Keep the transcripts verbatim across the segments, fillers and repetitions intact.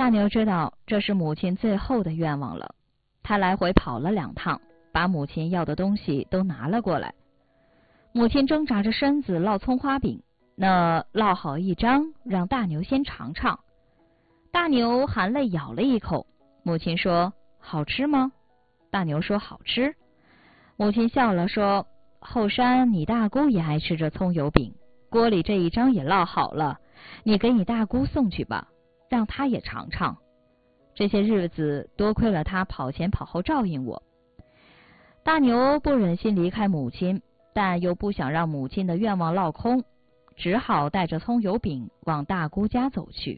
大牛知道这是母亲最后的愿望了，他来回跑了两趟，把母亲要的东西都拿了过来。母亲挣扎着身子烙葱花饼，那烙好一张，让大牛先尝尝。大牛含泪咬了一口，母亲说：“好吃吗？”大牛说：“好吃。”母亲笑了说：“后山你大姑也爱吃这葱油饼，锅里这一张也烙好了，你给你大姑送去吧，让她也尝尝。这些日子多亏了她跑前跑后照应我。”大牛不忍心离开母亲，但又不想让母亲的愿望落空，只好带着葱油饼往大姑家走去。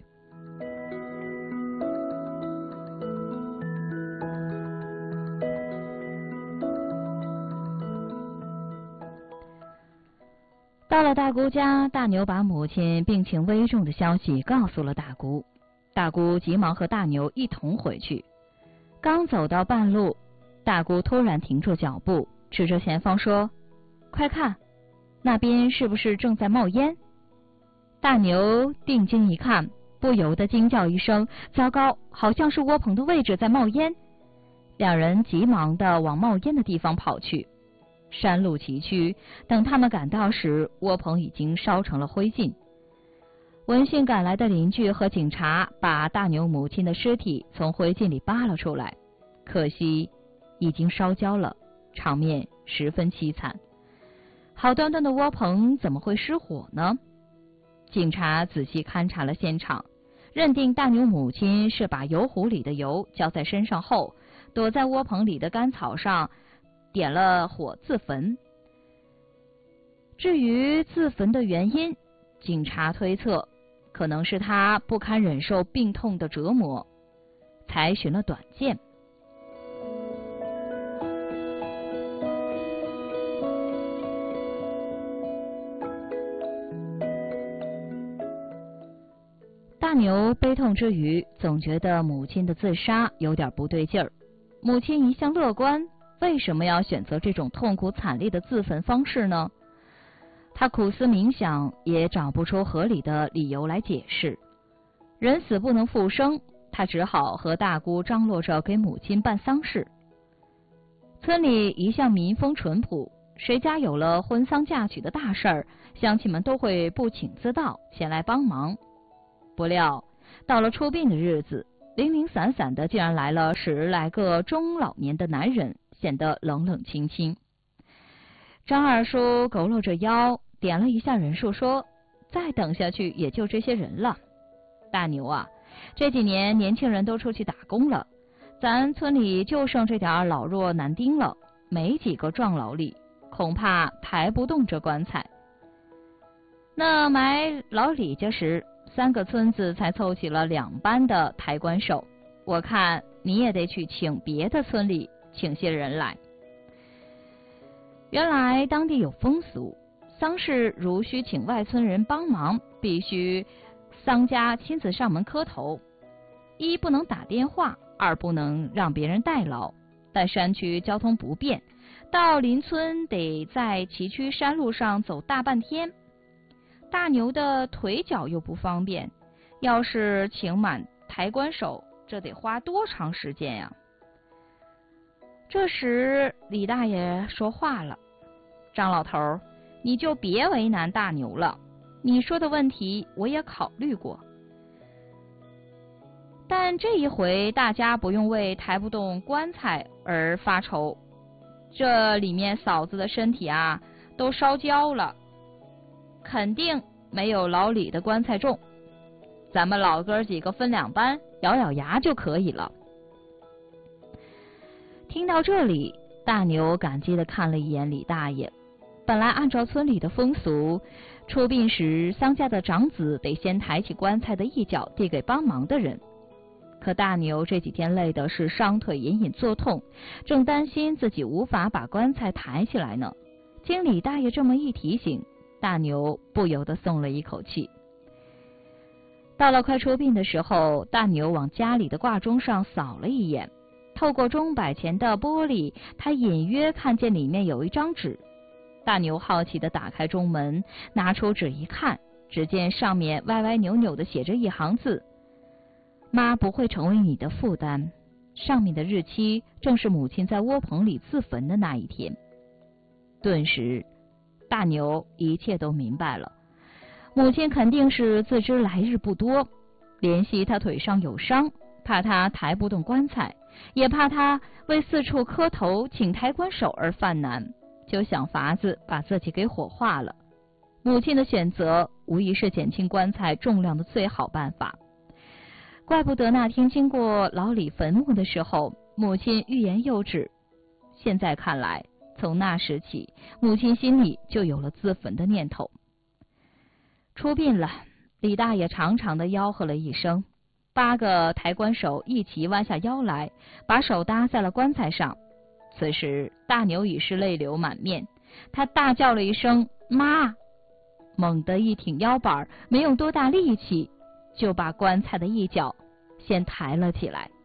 到了大姑家，大牛把母亲病情危重的消息告诉了大姑。大姑急忙和大牛一同回去。刚走到半路，大姑突然停住脚步，指着前方说：“快看，那边是不是正在冒烟？”大牛定睛一看，不由得惊叫一声：“糟糕，好像是窝棚的位置在冒烟！”两人急忙地往冒烟的地方跑去。山路崎岖，等他们赶到时，窝棚已经烧成了灰烬。闻讯赶来的邻居和警察把大牛母亲的尸体从灰烬里扒了出来，可惜已经烧焦了，场面十分凄惨。好端端的窝棚怎么会失火呢？警察仔细勘察了现场，认定大牛母亲是把油壶里的油浇在身上后，躲在窝棚里的干草上点了火自焚。至于自焚的原因，警察推测可能是他不堪忍受病痛的折磨，采取了短剑。大牛悲痛之余，总觉得母亲的自杀有点不对劲儿。母亲一向乐观，为什么要选择这种痛苦惨烈的自焚方式呢？他苦思冥想，也找不出合理的理由来解释。人死不能复生，他只好和大姑张罗着给母亲办丧事。村里一向民风淳朴，谁家有了婚丧嫁娶的大事儿，乡亲们都会不请自到前来帮忙。不料到了出殡的日子，零零散散的竟然来了十来个中老年的男人，显得冷冷清清。张二叔佝偻着腰，点了一下人数，说：“再等下去也就这些人了。大牛啊，这几年年轻人都出去打工了，咱村里就剩这点老弱男丁了，没几个壮劳力，恐怕抬不动这棺材。”那埋老李家时，三个村子才凑齐了两班的抬棺手，我看你也得去请别的村里请些人来。原来当地有风俗，丧事如需请外村人帮忙，必须丧家亲自上门磕头。一不能打电话，二不能让别人代劳。但山区交通不便，到邻村得在崎岖山路上走大半天。大牛的腿脚又不方便，要是请满抬棺手，这得花多长时间呀？这时李大爷说话了：“张老头，你就别为难大牛了，你说的问题我也考虑过，但这一回大家不用为抬不动棺材而发愁，这里面嫂子的身体啊都烧焦了，肯定没有老李的棺材重，咱们老哥几个分两班，咬咬牙就可以了。”听到这里，大牛感激地看了一眼李大爷。本来按照村里的风俗，出殡时丧家的长子得先抬起棺材的一角递给帮忙的人，可大牛这几天累的是伤腿隐隐作痛，正担心自己无法把棺材抬起来呢。经李大爷这么一提醒，大牛不由得松了一口气。到了快出殡的时候，大牛往家里的挂钟上扫了一眼，透过钟摆前的玻璃，他隐约看见里面有一张纸。大牛好奇地打开钟门，拿出纸一看，只见上面歪歪扭扭地写着一行字：“ 妈不会成为你的负担。上面的日期正是母亲在窝棚里自焚的那一天。顿时，大牛一切都明白了。母亲肯定是自知来日不多，怜惜他腿上有伤，怕他抬不动棺材，也怕他为四处磕头请抬棺手而犯难，就想法子把自己给火化了。母亲的选择无疑是减轻棺材重量的最好办法。怪不得那天经过老李坟墓的时候，母亲欲言又止。现在看来，从那时起，母亲心里就有了自焚的念头。出殡了，李大爷长长的吆喝了一声，八个抬棺手一齐弯下腰来，把手搭在了棺材上。此时大牛已是泪流满面，他大叫了一声妈，猛地一挺腰板，没用多大力气，就把棺材的一角先抬了起来。